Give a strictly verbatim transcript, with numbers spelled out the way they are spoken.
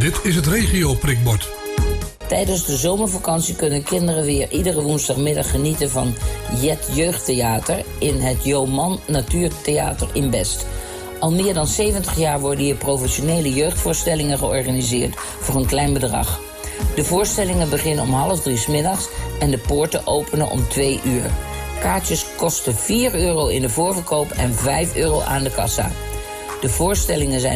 Dit is het regio-prikbord. Tijdens de zomervakantie kunnen kinderen weer iedere woensdagmiddag genieten van Jet Jeugdtheater in het Joman Natuurtheater in Best. Al meer dan zeventig jaar worden hier professionele jeugdvoorstellingen georganiseerd voor een klein bedrag. De voorstellingen beginnen om half drie 's middags en de poorten openen om twee uur. Kaartjes kosten vier euro in de voorverkoop en vijf euro aan de kassa. De voorstellingen zijn